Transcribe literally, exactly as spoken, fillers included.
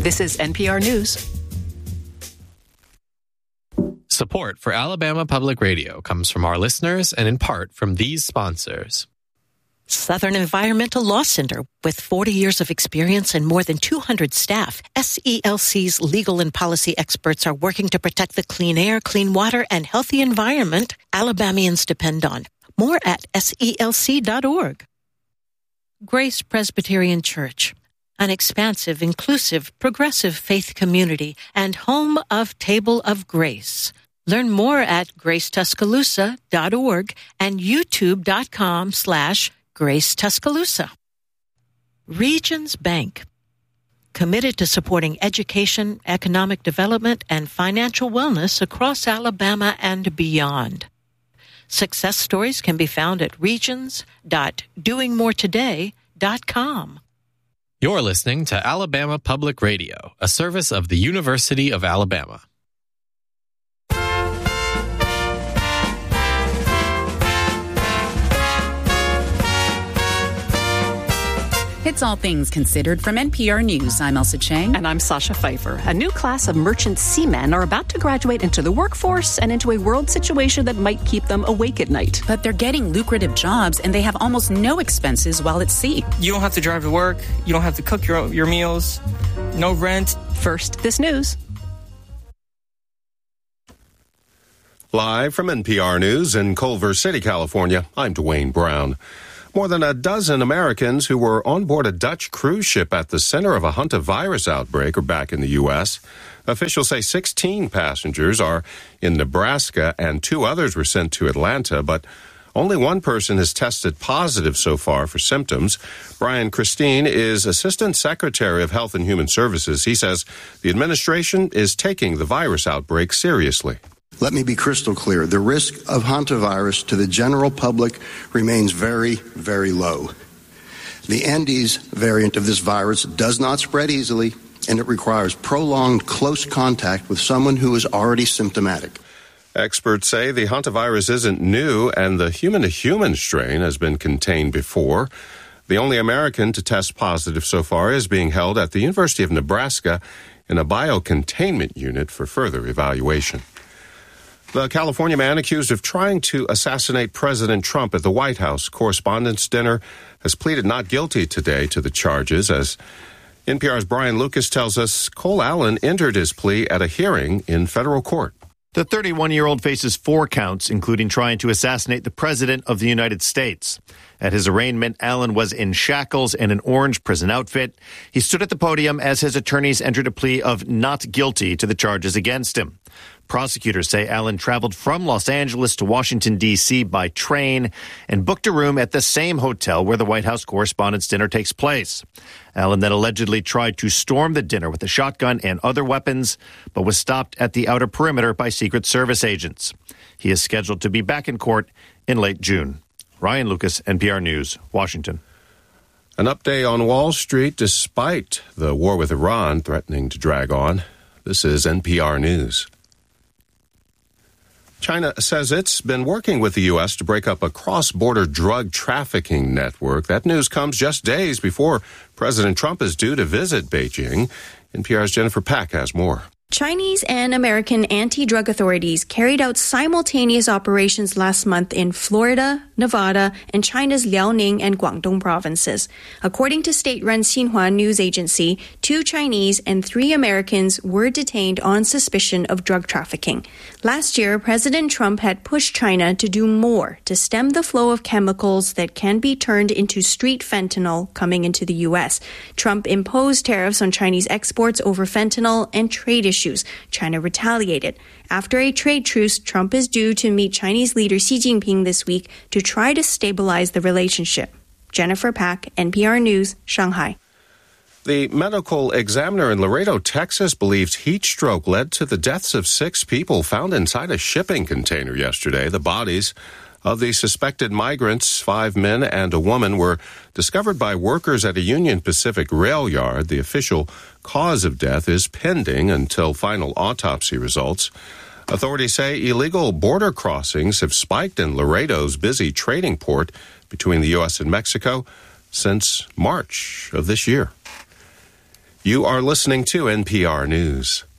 This is N P R News. Support for Alabama Public Radio comes from our listeners and in part from these sponsors. Southern Environmental Law Center. With forty years of experience and more than two hundred staff, S E L C's legal and policy experts are working to protect the clean air, clean water, and healthy environment Alabamians depend on. More at S E L C dot org. Grace Presbyterian Church, an expansive, inclusive, progressive faith community and home of Table of Grace. Learn more at grace tuscaloosa dot org and youtube.com slash Grace Tuscaloosa. Regions Bank, committed to supporting education, economic development, and financial wellness across Alabama and beyond. Success stories can be found at regions dot doing more today dot com. You're listening to Alabama Public Radio, a service of the University of Alabama. It's All Things Considered from N P R News. I'm Elsa Chang. And I'm Sasha Pfeiffer. A new class of merchant seamen are about to graduate into the workforce and into a world situation that might keep them awake at night. But they're getting lucrative jobs, and they have almost no expenses while at sea. You don't have to drive to work. You don't have to cook your, your meals. No rent. First, this news. Live from N P R News in Culver City, California, I'm Dwayne Brown. More than a dozen Americans who were on board a Dutch cruise ship at the center of a hantavirus outbreak are back in the U S. Officials say sixteen passengers are in Nebraska and two others were sent to Atlanta, but only one person has tested positive so far for symptoms. Brian Christine is Assistant Secretary of Health and Human Services. He says the administration is taking the virus outbreak seriously. Let me be crystal clear. The risk of hantavirus to the general public remains very, very low. The Andes variant of this virus does not spread easily, and it requires prolonged close contact with someone who is already symptomatic. Experts say the hantavirus isn't new, and the human-to-human strain has been contained before. The only American to test positive so far is being held at the University of Nebraska in a biocontainment unit for further evaluation. The California man accused of trying to assassinate President Trump at the White House Correspondents' Dinner has pleaded not guilty today to the charges. As N P R's Brian Lucas tells us, Cole Allen entered his plea at a hearing in federal court. The thirty-one-year-old faces four counts, including trying to assassinate the President of the United States. At his arraignment, Allen was in shackles and an orange prison outfit. He stood at the podium as his attorneys entered a plea of not guilty to the charges against him. Prosecutors say Allen traveled from Los Angeles to Washington, D C by train and booked a room at the same hotel where the White House Correspondents' Dinner takes place. Allen then allegedly tried to storm the dinner with a shotgun and other weapons, but was stopped at the outer perimeter by Secret Service agents. He is scheduled to be back in court in late June. Ryan Lucas, N P R News, Washington. An update on Wall Street despite the war with Iran threatening to drag on. This is N P R News. China says it's been working with the U S to break up a cross-border drug trafficking network. That news comes just days before President Trump is due to visit Beijing. N P R's Jennifer Pack has more. Chinese and American anti-drug authorities carried out simultaneous operations last month in Florida, Nevada, and China's Liaoning and Guangdong provinces. According to state-run Xinhua news agency, two Chinese and three Americans were detained on suspicion of drug trafficking. Last year, President Trump had pushed China to do more to stem the flow of chemicals that can be turned into street fentanyl coming into the U S. Trump imposed tariffs on Chinese exports over fentanyl and trade issues. China retaliated. After a trade truce, Trump is due to meet Chinese leader Xi Jinping this week to try to stabilize the relationship. Jennifer Pack, N P R News, Shanghai. The medical examiner in Laredo, Texas, believes heat stroke led to the deaths of six people found inside a shipping container yesterday. The bodies of the suspected migrants, five men and a woman, were discovered by workers at a Union Pacific rail yard. The official cause of death is pending until final autopsy results. Authorities say illegal border crossings have spiked in Laredo's busy trading port between the U S and Mexico since March of this year. You are listening to N P R News.